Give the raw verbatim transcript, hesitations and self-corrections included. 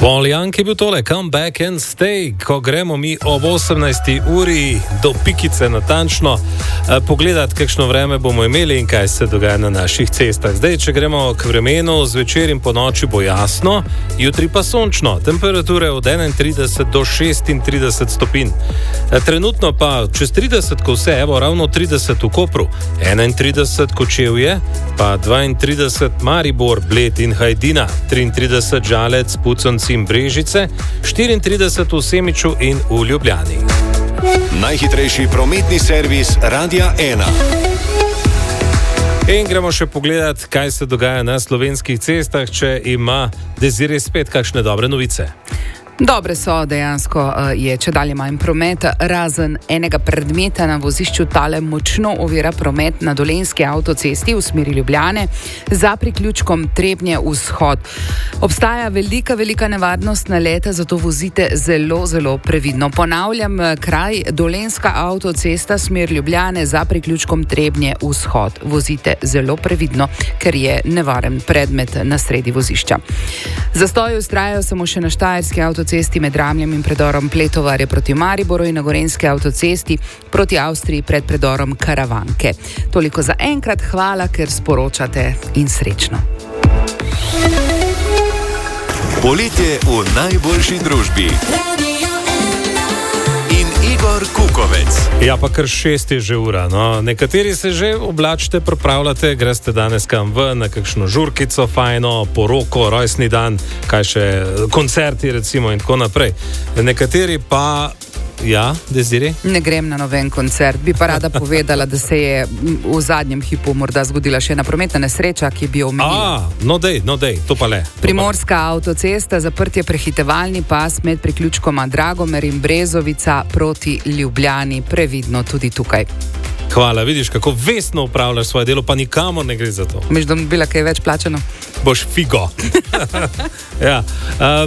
Paul Young je bil tole, Come Back and Stay, ko gremo mi ob osemnajsti uri do pikice natančno eh, pogledati, kakšno vreme bomo imeli in kaj se dogaja na naših cestah. Zdaj, če gremo k vremenu, zvečer in po noči bo jasno, jutri pa sončno, temperature od enaintrideset do šestintrideset stopinj. Eh, trenutno pa čez trideset, ko vse, evo, ravno trideset v Kopru, enaintrideset Kočevje, pa dvaintrideset Maribor, Bled in Hajdina, triintrideset Žalec, Puconci in Brežice, štiriintrideset v Semiču in v Ljubljani. Najhitrejši prometni servis Radia ena. In gremo še pogledati, kaj se dogaja na slovenskih cestah, če ima Desiree spet kakšne dobre novice. Dobre so, dejansko je če dalje manj prometa, razen enega predmeta na vozišču tale močno ovira promet na Dolenjski avtocesti v smeri Ljubljane za priključkom Trebnje vzhod. Obstaja velika, velika nevarnost naleta, zato vozite zelo, zelo previdno. Ponavljam, kraj Dolenjska avtocesta smer Ljubljane za priključkom Trebnje vzhod. Vozite zelo previdno, ker je nevaren predmet na sredi vozišča. Zastoji vztrajajo samo še na Štajerski avtocesti cesti med Ramljem in predorom Pletovarje proti Mariboru in na Gorenjski avtocesti proti Avstriji pred predorom Karavanke. Toliko za enkrat, hvala, ker sporočate in srečno. Poletje v najboljši družbi. In Igor Kukovec. Ja, pa kar šest je že ura, no. Nekateri se že oblačite, pripravljate, greste danes kam ven, na kakšno žurkico, fajno, poroko, rojstni dan, kaj še, koncerti recimo in tako naprej. Nekateri pa, ja, Desiree? Ne grem na noben koncert, bi pa rada povedala, da se je v zadnjem hipu morda zgodila še ena prometna nesreča, ki bi jo omenila. A, no dej, no dej, to pa le. Primorska avtocesta, zaprtje prehitevalni pas med priključkoma Dragomer in Brezovica proti Ljubljani, previdno tudi tukaj. Hvala, vidiš, kako vestno upravljaš svoje delo, pa nikamor ne gre za to. Miš, da bi bila kaj več plačano? Boš figo. Ja. Uh,